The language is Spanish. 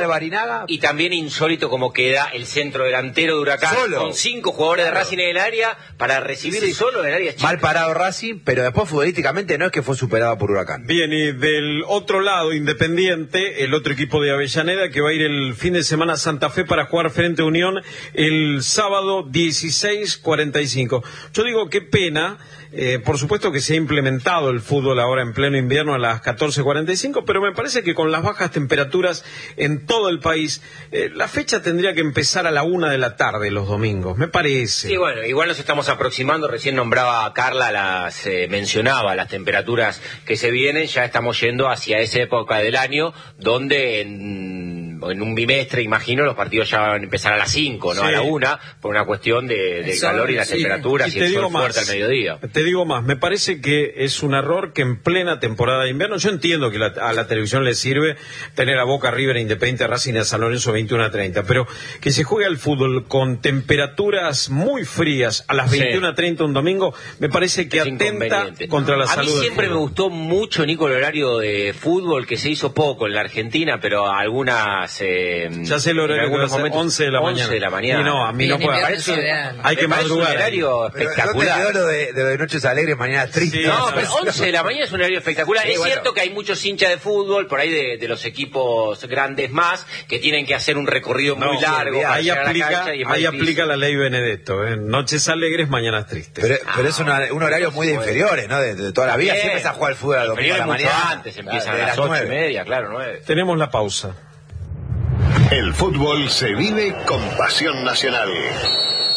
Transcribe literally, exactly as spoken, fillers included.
de Barinaga. Y también insólito como queda el centro delantero de Huracán, solo, con cinco jugadores claro. de Racing en el área, para recibir sí. solo en el área chica. Mal parado Racing, pero después futbolísticamente no es que fue superado por Huracán. Bien, y del otro lado, Independiente, el otro equipo de Avellaneda, que va a ir el fin de semana a Santa Fe para jugar frente a Unión el sábado dieciséis cuarenta y cinco. Yo digo, qué pena, eh, por supuesto que se ha implementado el fútbol ahora en pleno invierno a las catorce cuarenta y cinco, pero me parece que con las bajas temperaturas en todo el país, eh, la fecha tendría que empezar a la una de la tarde los domingos, me parece. Sí, bueno, igual nos estamos aproximando, recién nombraba a Carla, las eh, mencionaba las temperaturas que se vienen, ya estamos yendo hacia esa época del año, donde en, en un bimestre, imagino, los partidos ya van a empezar a las cinco, no sí. a la una, por una cuestión de, de calor y las sí. temperaturas y, y el sol fuerte al mediodía. Te digo más, me parece que es un error que en plena temporada de invierno, yo entiendo que la, a la televisión le sirve tener a Boca, River, Independiente, Racing y a San Lorenzo veintiuno a treinta, pero que se juegue al fútbol con temperaturas muy frías a las veintiuno a treinta un domingo, me parece que es atenta contra la a salud. A mí siempre me gustó mucho, Nico, el horario de fútbol, que se hizo poco en la Argentina, pero algunas... Eh, ya sé el horario, que va a once de la mañana. once de la mañana. Y no, a mí no puede. Hay que madrugar. Un horario espectacular. No te quedó lo de, de Noches Alegres, mañanas tristes. Sí, no, pero once de la mañana es un horario espectacular. Sí, es bueno. cierto que hay muchos hinchas de fútbol, por ahí de, de los equipos grandes más, que tienen que hacer un recorrido muy no, largo. Sí, ahí aplica, ahí aplica la ley Benedetto. ¿eh? Noches alegres, mañanas tristes. Pero, ah, pero es una, un horario muy de inferiores, ¿no? De, de toda la vida. Siempre se a jugar al fútbol a domingo a la mañana. Antes empiezan a las ocho y media, claro, nueve. Tenemos la pausa. El fútbol se vive con pasión nacional.